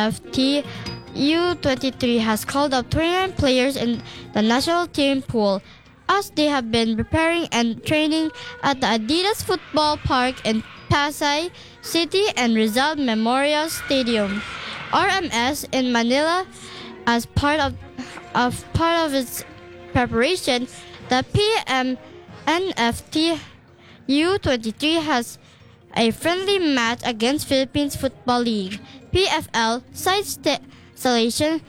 NFT U23 has called up 29 players in the national team pool as they have been preparing and training at the Adidas Football Park in Pasay City and Rizal Memorial Stadium, RMS, in Manila. As part of its preparation, the PMNFT U23 has a friendly match against Philippines Football League (PFL) side selection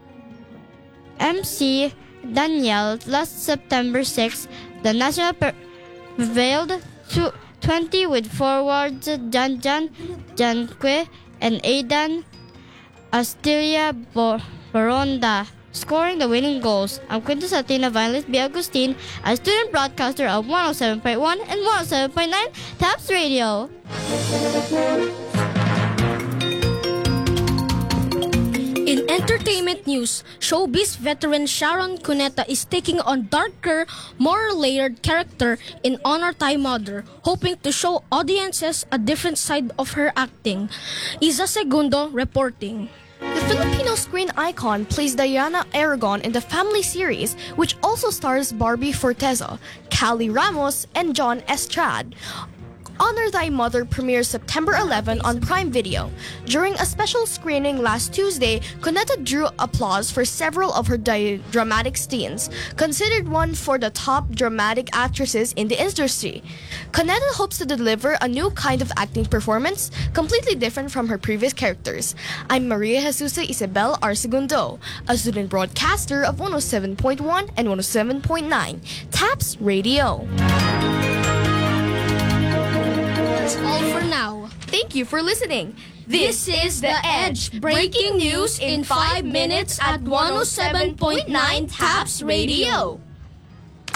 MC Daniel last September 6. The national prevailed 20 with forwards Janjan Janque and Aidan Astilia Boronda scoring the winning goals. I'm Quintus Athena Violet B. Agustin, a student broadcaster of 107.1 and 107.9 TAPS Radio. In entertainment news, showbiz veteran Sharon Cuneta is taking on darker, more layered character in Honor Thy Mother, hoping to show audiences a different side of her acting. Isa Segundo reporting. The Filipino screen icon plays Diana Aragon in the Family series, which also stars Barbie Forteza, Callie Ramos, and John Estrad. Honor Thy Mother premieres September 11 on Prime Video. During a special screening last Tuesday, Cuneta drew applause for several of her dramatic scenes, considered one for the top dramatic actresses in the industry. Cuneta hopes to deliver a new kind of acting performance, completely different from her previous characters. I'm Maria Jesusa Isabel R. Segundo, a student broadcaster of 107.1 and 107.9 TAPS Radio. That's all for now. Thank you for listening. This is The Edge, breaking news in 5 minutes at 107.9 TAPS Radio.